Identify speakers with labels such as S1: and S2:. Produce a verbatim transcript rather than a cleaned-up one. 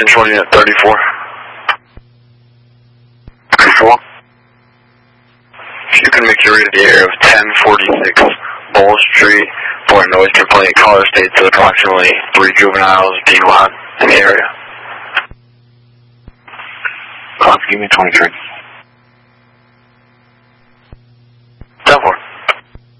S1: Central Unit thirty-four. thirty-four. If you can make your way to the area of ten forty-six Bull Street for a noise complaint, caller states that approximately three juveniles being loud in the area.
S2: Uh, give me twenty-three.